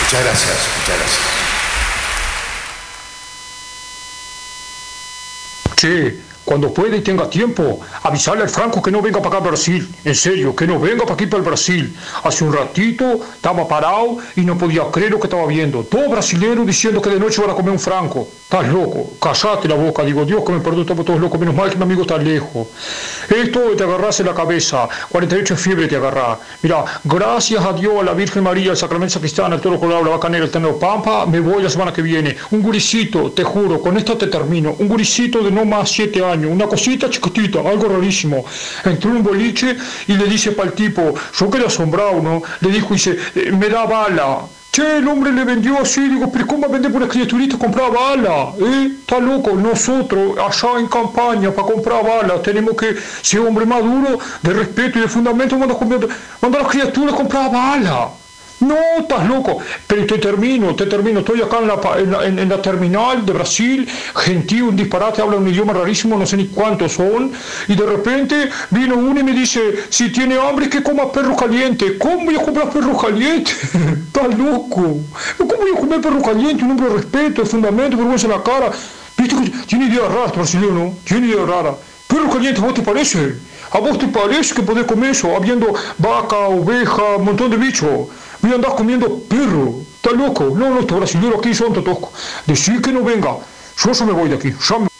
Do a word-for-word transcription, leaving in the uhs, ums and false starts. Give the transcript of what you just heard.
Muchas gracias, muchas gracias. Che, cuando pueda y tenga tiempo, avisarle al Franco que no venga para acá a Brasil. En serio, que no venga para aquí para el Brasil. Hace un ratito estaba parado y no podía creer lo que estaba viendo. Todo brasileño diciendo que de noche van a comer un Franco. Estás loco, callate la boca, digo, Dios que me perdone, estamos todos locos, menos mal que mi amigo está lejos. Esto te agarrás en la cabeza, cuarenta y ocho de fiebre te agarrás. Mira, gracias a Dios, a la Virgen María, al Sacramento Sacristán, al Toro Colorado, la Vaca Negra, el Tenero Pampa, me voy la semana que viene. Un guricito, te juro, con esto te termino, un guricito de no más siete años, una cosita chiquitita, algo rarísimo. Entró en un boliche y le dice para el tipo, yo quedé asombrado, ¿no? Le dijo, dice, eh, me da bala. Che, el hombre le vendió así, digo, pero ¿cómo va a vender por una criaturita comprar bala? ¿Eh? Está loco, nosotros allá en campaña para comprar bala tenemos que ser hombre maduro, de respeto y de fundamento, cuando manda a las criaturas a comprar bala. No, estás loco. Pero te termino, te termino. Estoy acá en la, en la, en la terminal de Brasil, gentío, un disparate, habla un idioma rarísimo, no sé ni cuántos son. Y de repente vino uno y me dice, si tiene hambre, que coma perro caliente. ¿Cómo voy a comprar perro caliente? Estás loco. ¿Cómo voy a comer perro caliente? Un hombre de respeto, de fundamento, vergüenza en la cara. Viste que tiene ideas raras, brasileño, ¿no? Tiene ideas raras. Perro caliente, ¿a vos te parece? ¿A vos te parece que podés comer eso? Habiendo vaca, oveja, un montón de bichos. Voy a andar comiendo perro. ¿Está loco? No, no, estos brasileños aquí son todos. Decir que no venga. Yo, yo me voy de aquí. Ya me...